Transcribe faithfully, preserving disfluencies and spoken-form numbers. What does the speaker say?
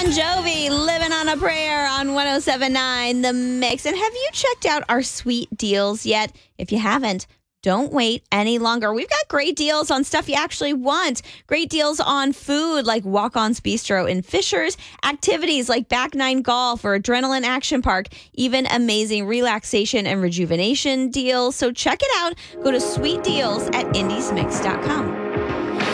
Bon Jovi, Living on a Prayer on one oh seven point nine The Mix. And have you checked out our sweet deals yet? If you haven't, don't wait any longer. We've got great deals on stuff you actually want. Great deals on food like Walk-On's Bistro in Fishers, activities like Back Nine Golf or Adrenaline Action Park, even amazing relaxation and rejuvenation deals. So check it out. Go to sweet deals at indies mix dot com.